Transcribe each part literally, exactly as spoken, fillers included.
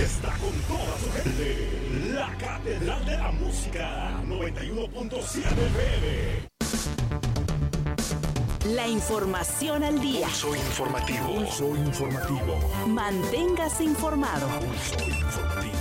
está con toda su gente. La Catedral de la Música, noventa y uno punto siete F M. La información al día. Pulso informativo. Pulso informativo. Manténgase informado. Pulso informativo.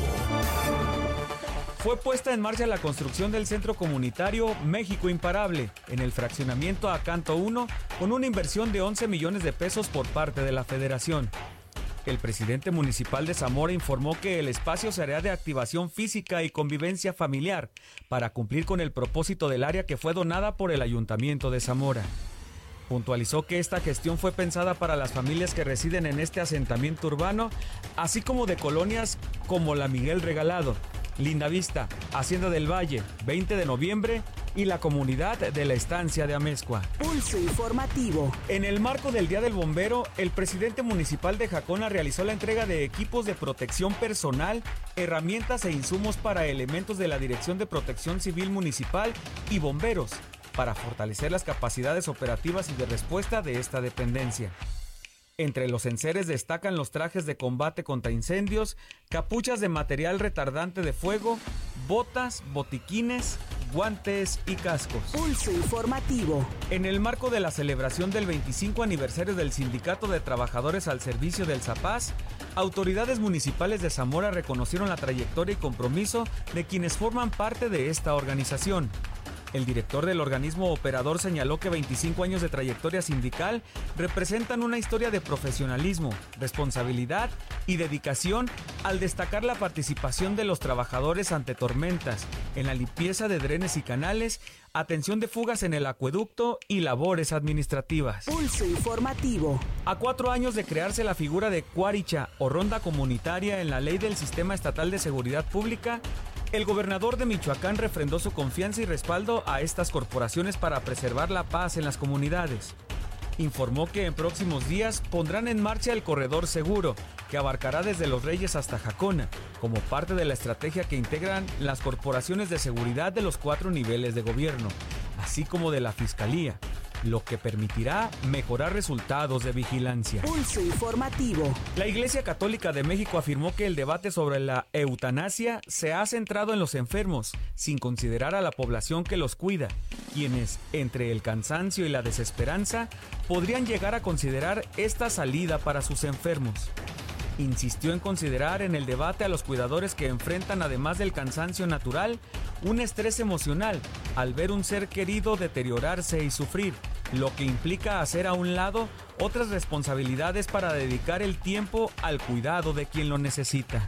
Fue puesta en marcha la construcción del Centro Comunitario México Imparable en el fraccionamiento Acanto uno con una inversión de once millones de pesos por parte de la Federación. El presidente municipal de Zamora informó que el espacio se hará de activación física y convivencia familiar para cumplir con el propósito del área que fue donada por el Ayuntamiento de Zamora. Puntualizó que esta gestión fue pensada para las familias que residen en este asentamiento urbano, así como de colonias como la Miguel Regalado, Lindavista, Hacienda del Valle, veinte de noviembre y la comunidad de la estancia de Amezcua. Pulso informativo. En el marco del Día del Bombero, el presidente municipal de Jacona realizó la entrega de equipos de protección personal, herramientas e insumos para elementos de la Dirección de Protección Civil Municipal y bomberos, para fortalecer las capacidades operativas y de respuesta de esta dependencia. Entre los enseres destacan los trajes de combate contra incendios, capuchas de material retardante de fuego, botas, botiquines, guantes y cascos. Pulso informativo. En el marco de la celebración del veinticinco aniversario del Sindicato de Trabajadores al Servicio del Zapaz, autoridades municipales de Zamora reconocieron la trayectoria y compromiso de quienes forman parte de esta organización. El director del organismo operador señaló que veinticinco años de trayectoria sindical representan una historia de profesionalismo, responsabilidad y dedicación al destacar la participación de los trabajadores ante tormentas, en la limpieza de drenes y canales, atención de fugas en el acueducto y labores administrativas. Pulso informativo. A cuatro años de crearse la figura de cuaricha o ronda comunitaria en la ley del Sistema Estatal de Seguridad Pública, el gobernador de Michoacán refrendó su confianza y respaldo a estas corporaciones para preservar la paz en las comunidades. Informó que en próximos días pondrán en marcha el Corredor Seguro, que abarcará desde Los Reyes hasta Jacona, como parte de la estrategia que integran las corporaciones de seguridad de los cuatro niveles de gobierno, así como de la Fiscalía, lo que permitirá mejorar resultados de vigilancia. Pulso informativo. La Iglesia Católica de México afirmó que el debate sobre la eutanasia se ha centrado en los enfermos, sin considerar a la población que los cuida, quienes, entre el cansancio y la desesperanza, podrían llegar a considerar esta salida para sus enfermos. Insistió en considerar en el debate a los cuidadores que enfrentan, además del cansancio natural, un estrés emocional al ver un ser querido deteriorarse y sufrir, lo que implica hacer a un lado otras responsabilidades para dedicar el tiempo al cuidado de quien lo necesita.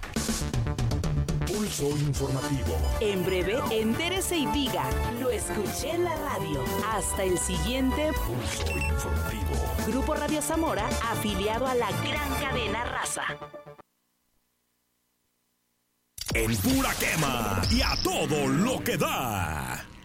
Pulso informativo. En breve, entérese y diga, lo escuché en la radio. Hasta el siguiente Pulso informativo. Grupo Radio Zamora, afiliado a la gran cadena Raza. En pura quema y a todo lo que da.